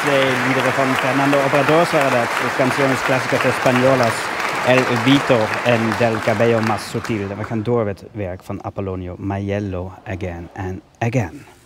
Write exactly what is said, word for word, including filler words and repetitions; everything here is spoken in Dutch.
twee liederen van Fernando Obrador waren dat. Canciones clásicas españolas. El Vito en Del Cabello Más Sutil. We gaan door met het werk van Apolonio Maiello again and again.